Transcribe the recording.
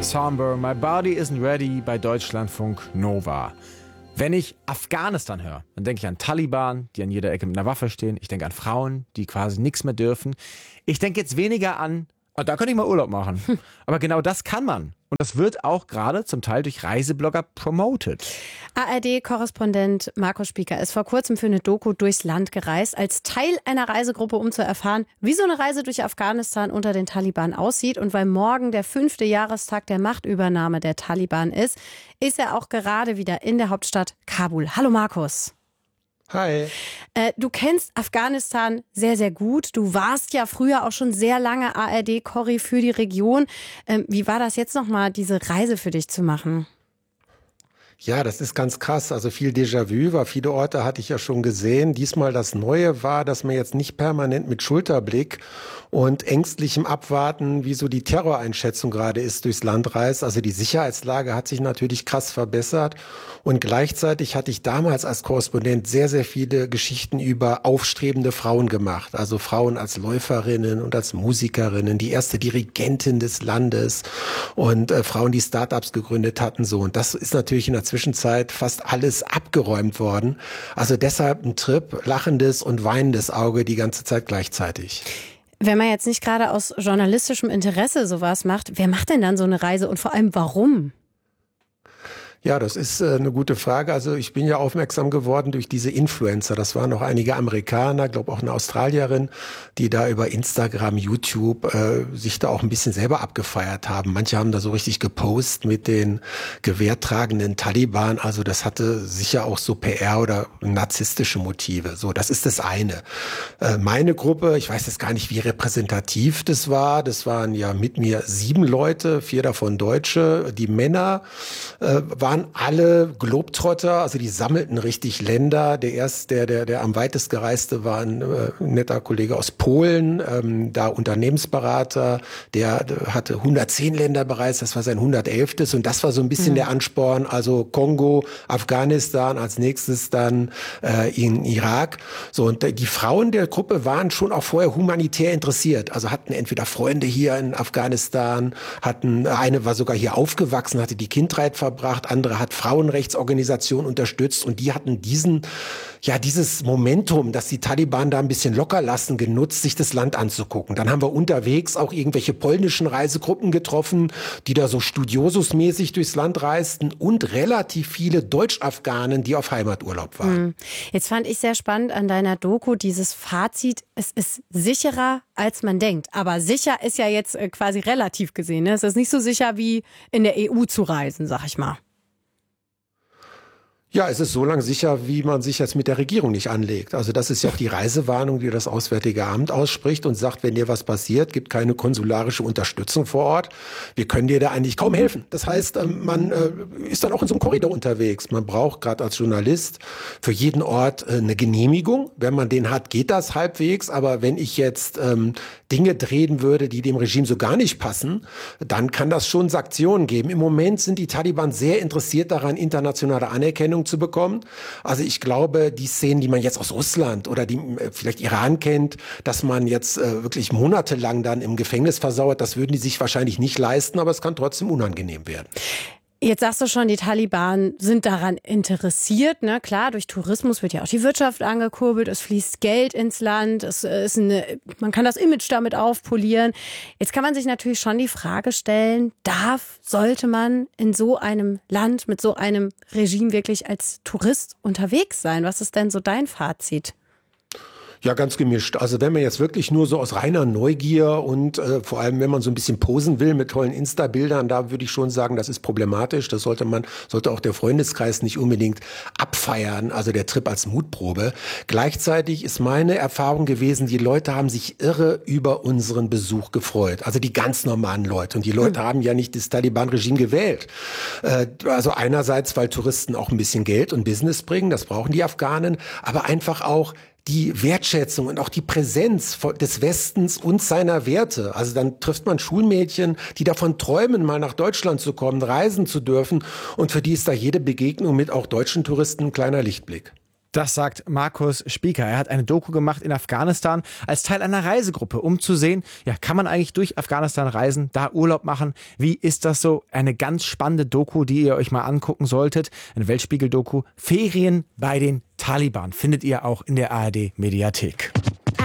Somber, My Body Isn't Ready bei Deutschlandfunk Nova. Wenn ich Afghanistan höre, dann denke ich an Taliban, die an jeder Ecke mit einer Waffe stehen. Ich denke an Frauen, die quasi nichts mehr dürfen. Ich denke jetzt weniger an, da könnte ich mal Urlaub machen. Aber genau das kann man. Und das wird auch gerade zum Teil durch Reiseblogger promoted. ARD-Korrespondent Markus Spieker ist vor kurzem für eine Doku durchs Land gereist, als Teil einer Reisegruppe, um zu erfahren, wie so eine Reise durch Afghanistan unter den Taliban aussieht. Und weil morgen der 5. Jahrestag der Machtübernahme der Taliban ist er auch gerade wieder in der Hauptstadt Kabul. Hallo Markus. Hi. Du kennst Afghanistan sehr, sehr gut. Du warst ja früher auch schon sehr lange ARD-Korri für die Region. Wie war das jetzt nochmal, diese Reise für dich zu machen? Ja, das ist ganz krass. Also viel Déjà-vu, weil viele Orte hatte ich ja schon gesehen. Diesmal das Neue war, dass man jetzt nicht permanent mit Schulterblick und ängstlichem Abwarten, wie so die Terroreinschätzung gerade ist, durchs Land reist. Also die Sicherheitslage hat sich natürlich krass verbessert. Und gleichzeitig hatte ich damals als Korrespondent sehr, sehr viele Geschichten über aufstrebende Frauen gemacht. Also Frauen als Läuferinnen und als Musikerinnen, die erste Dirigentin des Landes und Frauen, die Start-ups gegründet hatten. So. Und das ist natürlich in der Zwischenzeit fast alles abgeräumt worden. Also deshalb ein Trip, lachendes und weinendes Auge die ganze Zeit gleichzeitig. Wenn man jetzt nicht gerade aus journalistischem Interesse sowas macht, wer macht denn dann so eine Reise und vor allem warum? Ja, das ist eine gute Frage. Also ich bin ja aufmerksam geworden durch diese Influencer. Das waren auch einige Amerikaner, glaube auch eine Australierin, die da über Instagram, YouTube sich da auch ein bisschen selber abgefeiert haben. Manche haben da so richtig gepostet mit den gewehrtragenden Taliban. Also das hatte sicher auch so PR oder narzisstische Motive. So, das ist das eine. Meine Gruppe, ich weiß jetzt gar nicht, wie repräsentativ das war. Das waren ja mit mir 7 Leute, 4 davon Deutsche. Die Männer waren alle Globetrotter, also die sammelten richtig Länder. Der am weitest gereiste war ein netter Kollege aus Polen, da Unternehmensberater, der hatte 110 Länder bereist, das war sein 111. Und das war so ein bisschen der Ansporn, also Kongo, Afghanistan, als nächstes dann in Irak. So, und die Frauen der Gruppe waren schon auch vorher humanitär interessiert, also hatten entweder Freunde hier in Afghanistan, eine war sogar hier aufgewachsen, hatte die Kindheit verbracht, andere hat Frauenrechtsorganisationen unterstützt und die hatten dieses Momentum, dass die Taliban da ein bisschen locker lassen, genutzt, sich das Land anzugucken. Dann haben wir unterwegs auch irgendwelche polnischen Reisegruppen getroffen, die da so Studiosus-mäßig durchs Land reisten und relativ viele Deutsch-Afghanen, die auf Heimaturlaub waren. Jetzt fand ich sehr spannend an deiner Doku dieses Fazit, es ist sicherer, als man denkt. Aber sicher ist ja jetzt quasi relativ gesehen. Ne? Es ist nicht so sicher wie in der EU zu reisen, sag ich mal. Ja, es ist so lang sicher, wie man sich jetzt mit der Regierung nicht anlegt. Also das ist ja auch die Reisewarnung, die das Auswärtige Amt ausspricht und sagt, wenn dir was passiert, gibt keine konsularische Unterstützung vor Ort. Wir können dir da eigentlich kaum helfen. Das heißt, man ist dann auch in so einem Korridor unterwegs. Man braucht gerade als Journalist für jeden Ort eine Genehmigung. Wenn man den hat, geht das halbwegs. Aber wenn ich jetzt Dinge drehen würde, die dem Regime so gar nicht passen, dann kann das schon Sanktionen geben. Im Moment sind die Taliban sehr interessiert daran, internationale Anerkennung zu bekommen. Also ich glaube, die Szenen, die man jetzt aus Russland oder die vielleicht Iran kennt, dass man jetzt wirklich monatelang dann im Gefängnis versauert, das würden die sich wahrscheinlich nicht leisten, aber es kann trotzdem unangenehm werden. Jetzt sagst du schon, die Taliban sind daran interessiert. Ne? Klar, durch Tourismus wird ja auch die Wirtschaft angekurbelt, es fließt Geld ins Land, man kann das Image damit aufpolieren. Jetzt kann man sich natürlich schon die Frage stellen, sollte man in so einem Land mit so einem Regime wirklich als Tourist unterwegs sein? Was ist denn so dein Fazit? Ja, ganz gemischt. Also wenn man jetzt wirklich nur so aus reiner Neugier und vor allem, wenn man so ein bisschen posen will mit tollen Insta-Bildern, da würde ich schon sagen, das ist problematisch. Das sollte auch der Freundeskreis nicht unbedingt abfeiern, also der Trip als Mutprobe. Gleichzeitig ist meine Erfahrung gewesen, die Leute haben sich irre über unseren Besuch gefreut. Also die ganz normalen Leute. Und die Leute haben ja nicht das Taliban-Regime gewählt. Also einerseits, weil Touristen auch ein bisschen Geld und Business bringen, das brauchen die Afghanen, aber einfach auch die Wertschätzung und auch die Präsenz des Westens und seiner Werte. Also dann trifft man Schulmädchen, die davon träumen, mal nach Deutschland zu kommen, reisen zu dürfen. Und für die ist da jede Begegnung mit auch deutschen Touristen ein kleiner Lichtblick. Das sagt Markus Spieker. Er hat eine Doku gemacht in Afghanistan als Teil einer Reisegruppe, um zu sehen, ja, kann man eigentlich durch Afghanistan reisen, da Urlaub machen? Wie ist das so? Eine ganz spannende Doku, die ihr euch mal angucken solltet. Eine Weltspiegel-Doku. Ferien bei den Taliban findet ihr auch in der ARD-Mediathek.